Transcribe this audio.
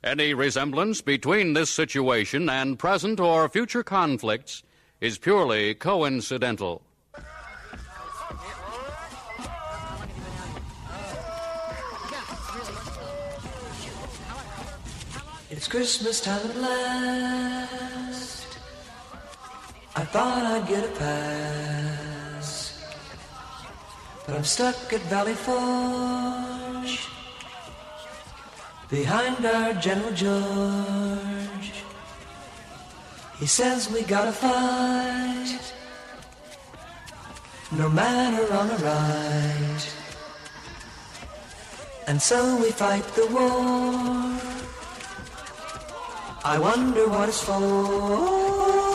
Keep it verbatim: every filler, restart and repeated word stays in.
Any resemblance between this situation and present or future conflicts is purely coincidental. It's Christmas time at last. I thought I'd get a pass, but I'm stuck at Valley Forge, behind our General George. He says we gotta fight, no matter wrong or right. And so we fight the war. I wonder what it's for.